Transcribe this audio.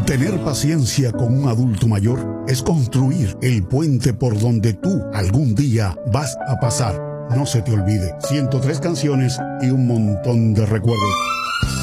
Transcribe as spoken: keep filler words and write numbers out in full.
Tener paciencia con un adulto mayor es construir el puente por donde tú algún día vas a pasar. No se te olvide, ciento tres canciones y un montón de recuerdos.